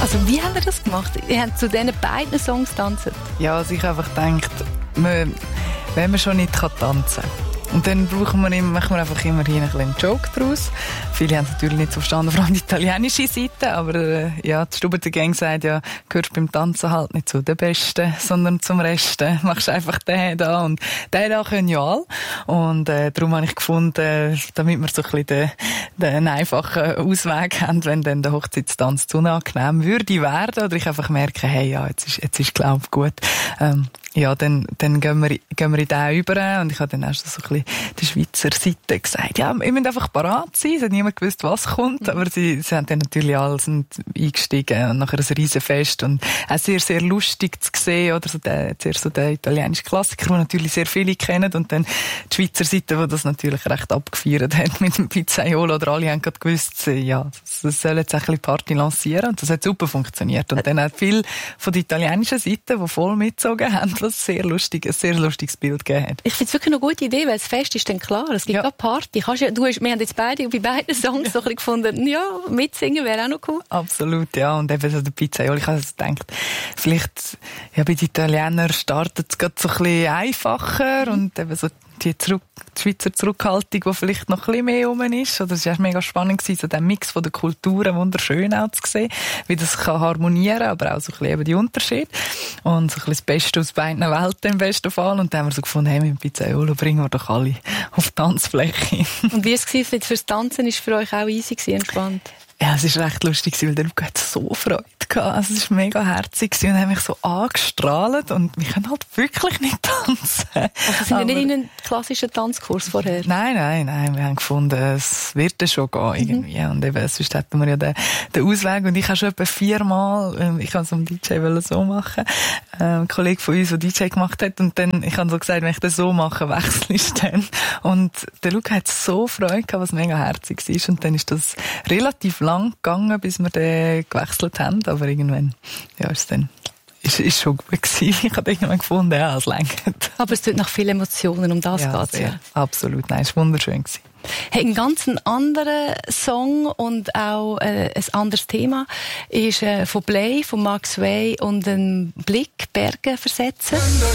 Also wie haben ihr das gemacht? Ihr habt zu diesen beiden Songs getanzt? Ja, also ich einfach gedacht, wenn man schon nicht tanzen kann. Und dann machen wir einfach immerhin einen Joke daraus. Viele haben es natürlich nicht so verstanden, vor allem die italienische Seite. Aber ja, die Stuberter Gang sagt ja, gehört beim Tanzen halt nicht zu den Besten, sondern zum Resten. Machst einfach den da und den da können ja alle. Und darum habe ich gefunden, damit wir so ein bisschen den einfachen Ausweg haben, wenn dann der Hochzeitstanz zu unangenehm würde werden oder ich einfach merke, hey, ja, jetzt ist glaube ich gut. Ja, dann gehen wir in den über und ich habe dann auch so ein bisschen die Schweizer Seite gesagt, ja, ihr müsst einfach parat sein, es hat niemand gewusst, was kommt, aber sie haben dann natürlich alle eingestiegen und nachher ein Riesenfest und auch sehr, sehr lustig zu sehen, oder so zuerst so der italienische Klassiker, den natürlich sehr viele kennen und dann die Schweizer Seite, die das natürlich recht abgefeiert hat mit dem Pizzaiolo, oder alle haben gerade gewusst, ja, das soll jetzt ein bisschen Party lancieren und das hat super funktioniert und dann hat viel von der italienischen Seite, die voll mitgezogen haben, was ein sehr lustiges Bild gegeben hat. Ich finde es wirklich eine gute Idee, weil das Fest ist dann klar, es gibt auch Party. Wir haben jetzt bei beiden Songs so ein bisschen gefunden, ja, mitsingen wäre auch noch cool. Absolut, ja, und eben so der Pizzaiolo, ich habe gedacht, vielleicht, ja, bei den Italienern startet es gerade so ein bisschen einfacher und eben so die Schweizer Zurückhaltung, die vielleicht noch ein bisschen mehr rum ist. Oder es war mega spannend gewesen, so den Mix von der Kulturen wunderschön auch zu sehen, wie das kann harmonieren, aber auch so ein bisschen eben die Unterschiede. Und so ein bisschen das Beste aus beiden Welten im besten Fall. Und dann haben wir so gefunden, hey, mit dem Pizzaiolo bringen wir doch alle auf die Tanzfläche. Und wie es war fürs Tanzen, ist für euch auch easy gewesen, entspannt? Ja, es war recht lustig, weil der Luca hat so Freude gehabt. Also es war mega herzig und hat mich so angestrahlt und wir können halt wirklich nicht tanzen. Also sind wir nicht in einen klassischen Tanzkurs vorher? Nein. Wir haben gefunden, es wird dann schon gehen irgendwie. Und eben, sonst hätten wir ja den Ausweg. Und ich habe schon etwa 4-mal, ich kann es am DJ so machen, ein Kollege von uns, der DJ gemacht hat. Und dann, ich habe so gesagt, wenn ich das so mache, wechsle ich dann. Und der Luca hat so Freude gehabt, was mega herzig ist. Und dann ist das relativ lang gegangen, bis wir den gewechselt haben. Aber irgendwann, ja, ist schon gut gewesen. Ich habe irgendwann gefunden, ja, es reicht. Aber es tut nach vielen Emotionen, um das geht es ja. Absolut, nein, es war wunderschön gewesen. Hey, ein ganz anderer Song und auch ein anderes Thema ist von Play, von Max Way und ein Blick Berge versetzen.